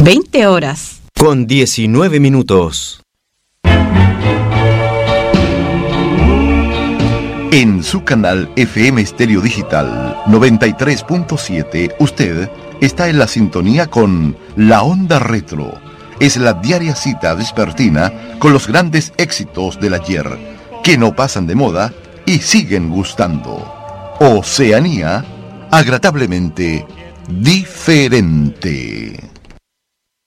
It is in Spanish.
20 horas. Con 19 minutos. En su canal FM Estéreo Digital 93.7, usted está en la sintonía con La Onda Retro. Es la diaria cita vespertina con los grandes éxitos del ayer, que no pasan de moda y siguen gustando. Oceanía, agradablemente diferente.